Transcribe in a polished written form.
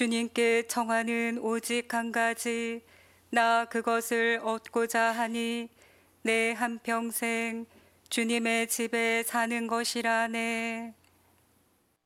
주님께 청하는 오직 한 가지, 나 그것을 얻고자 하니 내 한평생 주님의 집에 사는 것이라네.